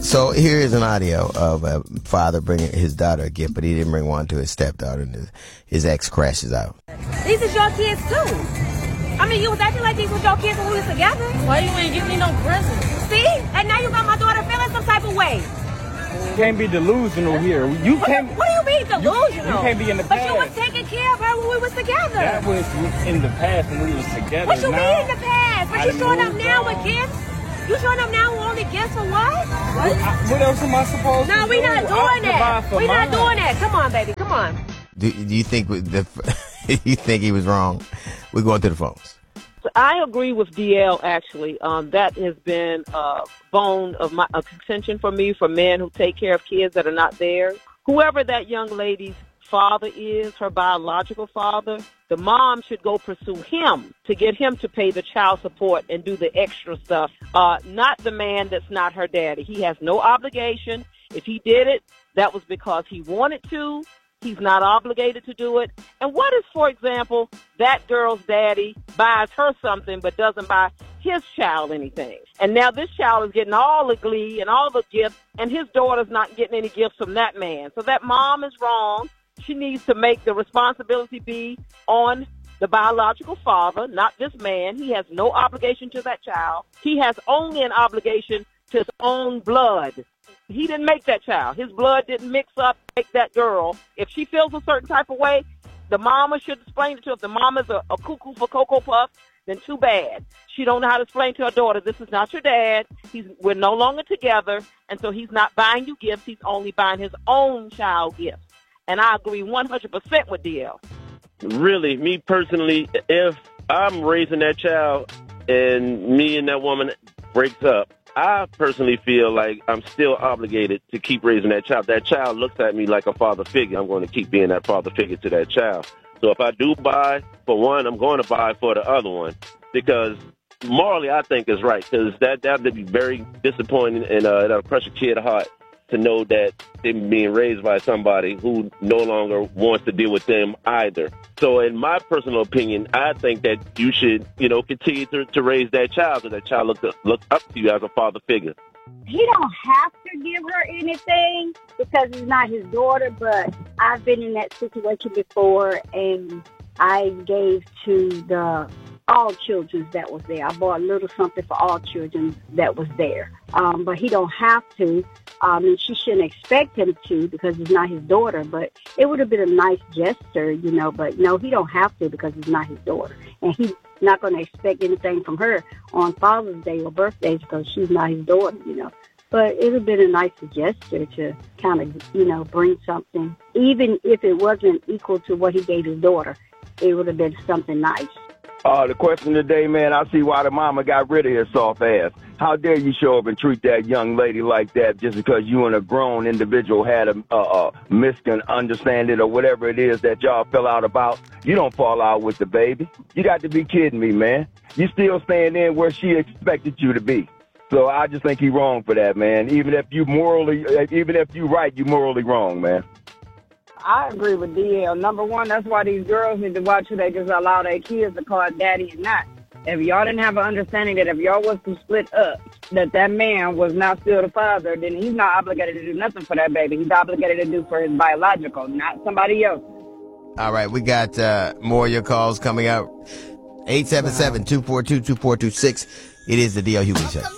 So here is an audio of a father bringing his daughter a gift, but he didn't bring one to his stepdaughter, and his ex crashes out. These is your kids too. I mean, you was acting like these was your kids when we was together. Why you ain't give me no present? See? And now you got my daughter feeling some type of way. You can't be delusional here. You can't. What do you mean delusional? You can't be in the past. But you was taking care of her when we was together. That was in the past when we was together. What you now, mean in the past? But you showing up now with gifts? You showing up now with only gifts for what? What else am I supposed to do? No, we not doing that. We not doing that. Come on, baby. Come on. Do you think you think he was wrong? We're going to the phones. I agree with DL, actually. That has been a bone of a contention for me, for men who take care of kids that are not theirs. Whoever that young lady's father is, her biological father, the mom should go pursue him to get him to pay the child support and do the extra stuff, not the man that's not her daddy. He has no obligation. If he did it, that was because he wanted to. He's not obligated to do it. And what if, for example, that girl's daddy buys her something but doesn't buy his child anything? And now this child is getting all the glee and all the gifts, and his daughter's not getting any gifts from that man. So that mom is wrong. She needs to make the responsibility be on the biological father, not this man. He has no obligation to that child. He has only an obligation to his own blood. He didn't make that child. His blood didn't mix up, make that girl. If she feels a certain type of way, the mama should explain it to her. If the mama's a cuckoo for Cocoa Puffs, then too bad. She don't know how to explain to her daughter, this is not your dad. We're no longer together, and so he's not buying you gifts. He's only buying his own child gifts. And I agree 100% with DL. Really, me personally, if I'm raising that child and me and that woman breaks up, I personally feel like I'm still obligated to keep raising that child. That child looks at me like a father figure. I'm going to keep being that father figure to that child. So if I do buy for one, I'm going to buy for the other one, because morally I think it's right, because that would be very disappointing, and that'll crush a kid's heart to know that they're being raised by somebody who no longer wants to deal with them either. So in my personal opinion, I think that you should, continue to raise that child, so that child look up to you as a father figure. He don't have to give her anything because it's not his daughter, but I've been in that situation before, and I gave to all children that was there. I bought a little something for all children that was there. But he don't have to. And she shouldn't expect him to, because it's not his daughter. But it would have been a nice gesture, but no, he don't have to, because it's not his daughter. And he's not going to expect anything from her on Father's Day or birthdays, because she's not his daughter, But it would have been a nice gesture to kind of, bring something. Even if it wasn't equal to what he gave his daughter, it would have been something nice. The question today, man, I see why the mama got rid of his soft ass. How dare you show up and treat that young lady like that just because you and a grown individual had a misunderstanding or whatever it is that y'all fell out about? You don't fall out with the baby. You got to be kidding me, man. You still staying in where she expected you to be. So I just think he's wrong for that, man. Even if you right, you morally wrong, man. I agree with DL. Number one, that's why these girls need to watch who they just allow their kids to call daddy and not. If y'all didn't have an understanding that if y'all was to split up, that man was not still the father, then he's not obligated to do nothing for that baby. He's obligated to do for his biological, not somebody else. All right, we got more of your calls coming up. 877-242-2426. It is the DL Hughley Show.